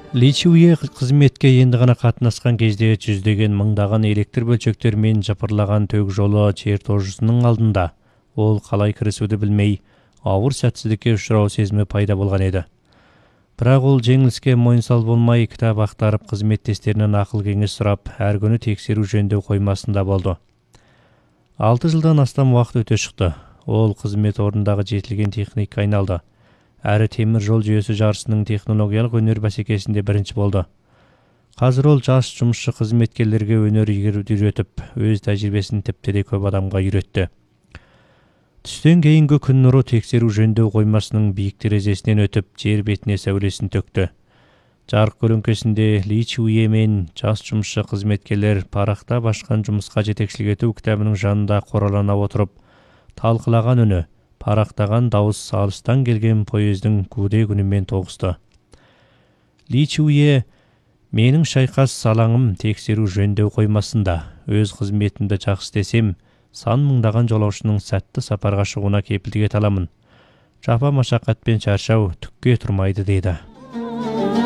Ли Чуе қызметке енді ғана қатынасқан кезде жүздеген мыңдаған электр бөлшектермен жапырлаған төк жолы чертожысының алдында. Ол қалай кірісуді білмей, ауыр сәтсіздікке ұшырау сезімі пайда болған еді. Бірақ ол жеңіліске мойынсал болмай, кітап ақтарып, қызметтестерінен ақыл кеңес сұрап, әр күні тексеру жөндеу қоймасында болды. 6 жылдан астам уақыт өте шықты. Ол қызмет орнындағы жетілген техникқа айналды. Әрі темір жол жүйесі жарысының технологиялық өнер бәсекесінде бірінші болды. Қазір ол жас жұмысшы қызметкерлерге өнер үйретіп, өз тәжірибесін тіпті де көп адамға үйретті. Түстен кейінгі күн нұры тексеру жөндеу қоймасының биік терезесінен өтіп, жер бетіне сәулесін төкті. Жарық көлеңкесінде Ли Чуе мен жас жұмысшы қызметкерлер парақта башқан жұмысқа жетекшілік ету кітабының жанында қоралана отырып, талқылаған үні, парақтаған дауыс алыстан келген поездың гуде күнімен тоғысты. Ли Чуе: менің шайқас алаңым тексеру жөндеу қоймасында. Өз қызметімді жақсы істесем, сан мыңдаған жолаушының сәтті сапарға шығуына кепілдік ете аламын. Жапа машақат пен шаршау түкке тұрмайды, деді.